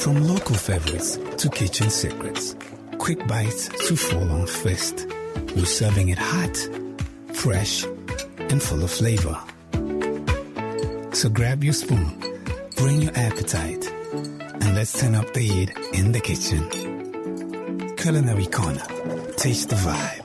From local favorites to kitchen secrets, quick bites to full-on feast. We're serving it hot, fresh, and full of flavor. So grab your spoon, bring your appetite, and let's turn up the heat in the kitchen. Culinary Corner. Taste the vibe.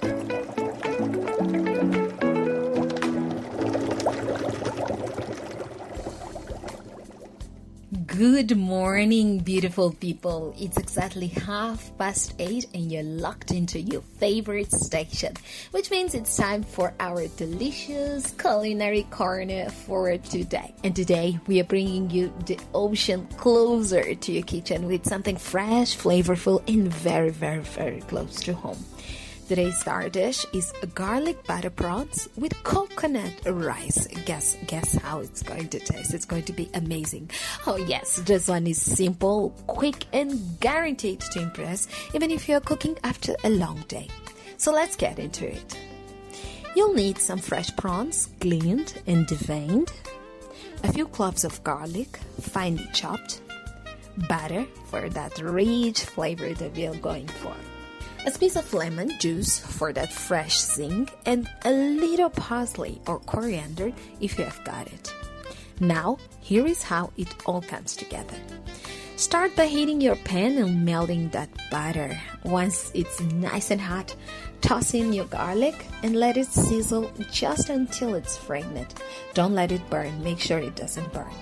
Good morning, beautiful people. It's exactly 8:30 and you're locked into your favorite station, which means it's time for our delicious culinary corner for today. And today we are bringing you the ocean closer to your kitchen with something fresh, flavorful, and very, very, very close to home. Today's star dish is garlic butter prawns with coconut rice. Guess how it's going to taste. It's going to be amazing. Oh yes, this one is simple, quick, and guaranteed to impress, even if you're cooking after a long day. So let's get into it. You'll need some fresh prawns, cleaned and deveined, a few cloves of garlic, finely chopped, butter for that rich flavor that we are going for, a piece of lemon juice for that fresh zing, and a little parsley or coriander if you have got it. Now, here is how it all comes together. Start by heating your pan and melting that butter. Once it's nice and hot, toss in your garlic and let it sizzle just until it's fragrant. Don't let it burn. Make sure it doesn't burn.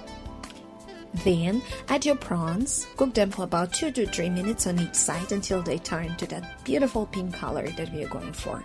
Then add your prawns, cook them for about 2 to 3 minutes on each side until they turn to that beautiful pink color that we are going for.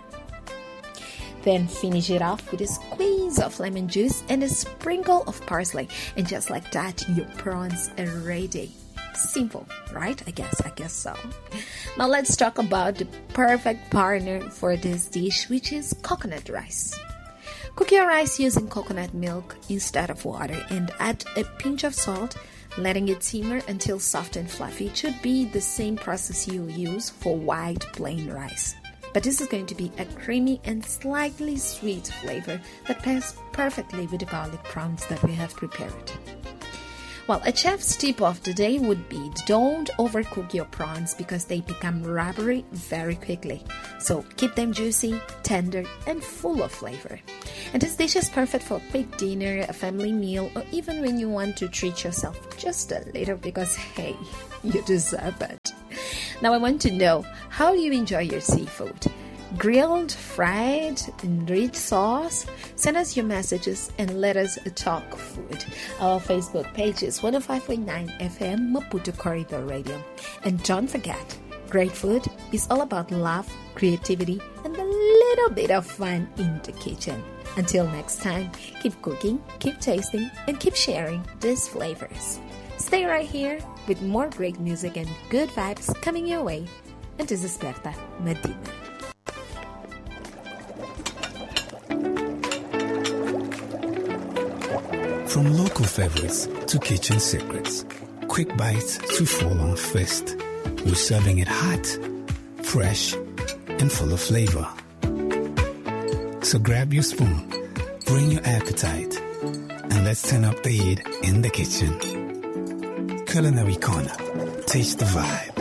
Then finish it off with a squeeze of lemon juice and a sprinkle of parsley. And just like that, your prawns are ready. Simple, right? I guess so. Now let's talk about the perfect partner for this dish, which is coconut rice. Cook your rice using coconut milk instead of water and add a pinch of salt, letting it simmer until soft and fluffy. It should be the same process you use for white plain rice. But this is going to be a creamy and slightly sweet flavor that pairs perfectly with the garlic prawns that we have prepared. Well, a chef's tip of the day would be don't overcook your prawns because they become rubbery very quickly. So keep them juicy, tender, and full of flavor. And this dish is perfect for a quick dinner, a family meal, or even when you want to treat yourself just a little because, hey, you deserve it. Now I want to know, how do you enjoy your seafood? Grilled, fried, in rich sauce? Send us your messages and let us talk food. Our Facebook page is 105.9 FM Maputo Corridor Radio. And don't forget, great food is all about love, creativity, and a little bit of fun in the kitchen. Until next time, keep cooking, keep tasting, and keep sharing these flavors. Stay right here with more great music and good vibes coming your way. And Desperta Medina. From local favorites to kitchen secrets, quick bites to full-on feast. We're serving it hot, fresh, and full of flavor. So grab your spoon, bring your appetite, and let's turn up the heat in the kitchen. Culinary Corner. Taste the vibe.